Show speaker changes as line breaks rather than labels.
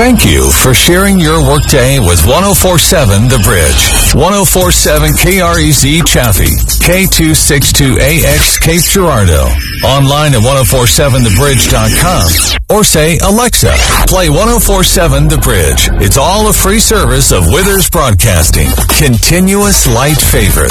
Thank you for sharing your workday with 1047 The Bridge. 1047 KREZ Chaffee, K262AX Cape Girardeau. Online at 1047thebridge.com or say, Alexa, play 1047 The Bridge. It's all a free service of Withers Broadcasting. Continuous light favor.